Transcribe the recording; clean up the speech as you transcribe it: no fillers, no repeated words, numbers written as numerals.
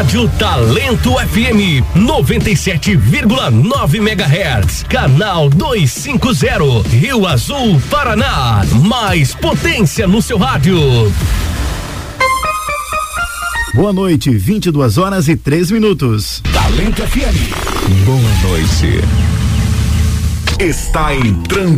Rádio Talento FM 97,9 MHz, canal 250, Rio Azul, Paraná. Mais potência no seu rádio. Boa noite, 22h03. Talento FM. Boa noite. Está entrando